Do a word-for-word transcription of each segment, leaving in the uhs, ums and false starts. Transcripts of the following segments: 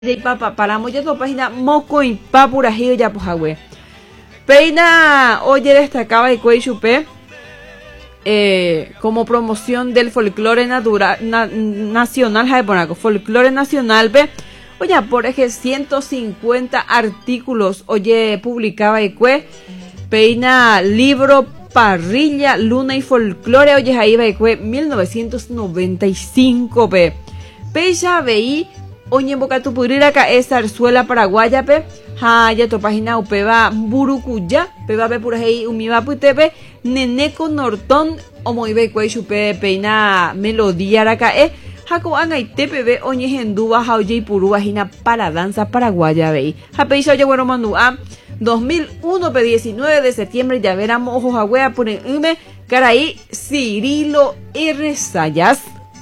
de papa para moya to página moco y papura hiyo ya pojagüe. Peina oye destacaba y cuey chupé eh, como promoción del folclore natural na, nacional japonaco, folclore nacional ve. Oye, por ejemplo, ciento cincuenta artículos oye publicaba y cuey. Peina libro Parrilla, Luna y Folclore, oye ahí va y cuey mil novecientos noventa y cinco pe. Peisa veí oñe boca tu puriraca es zarzuela paraguaya pe ha ya to página upeba burucuya peba pe pura hei umiba putepe neneco nortón o muy be cuey chupe peina melodía raca e jaco angaite pe oñe hendúa ha oye purúa hina para danza paraguaya ve ha peisa oye bueno mandua dos mil uno pe diecinueve de septiembre ya veramos ojos a wea por ume caray Cirilo R. Sayas.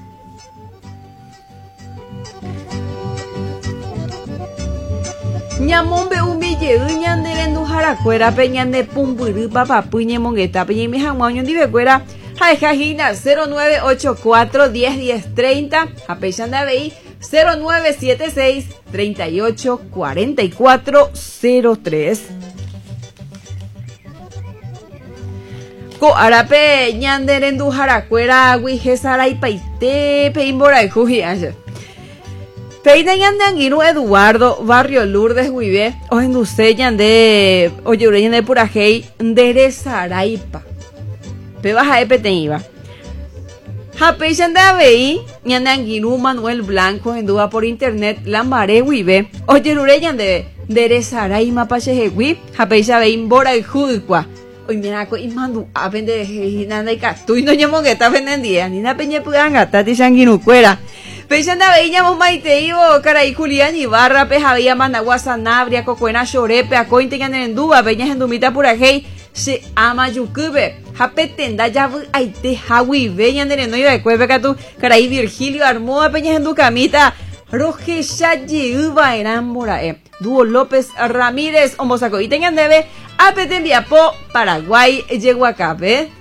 Ñamombe umille ñandere ndujara cuera peñande pumburu papa puñe mongueta peñe mi jamón dive cuera jaejajina cero nueve ocho cuatro diez diez treinta apechanda veí cero nueve siete seis treinta y ocho cuarenta y cuatro cero tres ko arape ñandere ndujara cuera guijesara y paite peimbora y jujiaje. Peina yandanguino Eduardo, barrio Lourdes, Huive, o en Duseñan de Oyureñan de Purajey, de Saraipa. Pebaja Epete iba. Japechan de Abei, yandanguino Manuel Blanco, en duda por internet, Lambaré, Huive, Oyureñan de de Saraima Pachejehui, Japechan de Imbora y Judqua. Hoy mira, y mandu, apende de nada y castu, y no llamo que está vendiendo, ni na peña puganga, tati sanguino cuera. Pechanda veíamos maite ibo, caray Julián Ibarra, pejabía managua sanabria, cocuena chorepe, acointe que en duba, peñas en dumita pura hey, se ama yucube, japetenda ya aite hawi, veñan de no iba de cueve catu, caray Virgilio Armoa, peñas en ducamita, roje shayi uva erambora, eh, Dúo López Ramírez, homosaco, y tengan debe, apeten viapo, Paraguay, Yeguacape.